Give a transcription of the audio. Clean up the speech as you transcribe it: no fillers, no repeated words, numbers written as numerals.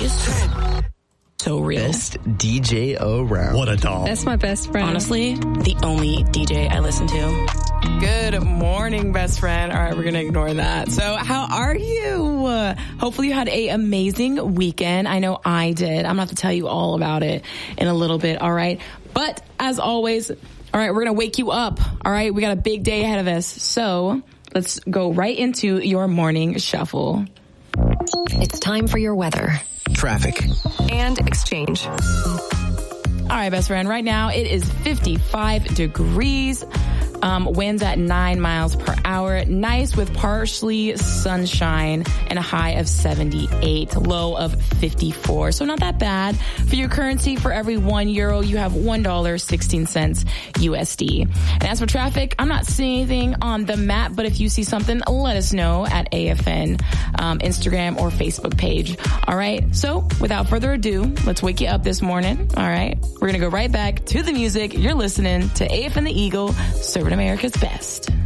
is so real. Best DJ around. What a doll. That's my best friend. Honestly, the only DJ I listen to. Good morning, best friend. All right, we're going to ignore that. So how are you? Hopefully you had an amazing weekend. I know I did. I'm going to have to tell you all about it in a little bit, all right? But as always, all right, we're going to wake you up, all right? We got a big day ahead of us. So let's go right into your morning shuffle. It's time for your weather, Traffic, and exchange. All right, best friend. Right now it is 55 degrees. Winds at 9 miles per hour. Nice with partially sunshine and a high of 78, low of 54. So not that bad. For your currency, for every €1, you have $1.16 USD. And as for traffic, I'm not seeing anything on the map, but if you see something, let us know at AFN Instagram or Facebook page. All right. So without further ado, let's wake you up this morning. All right. We're going to go right back to the music. You're listening to AFN the Eagle, serving America's best.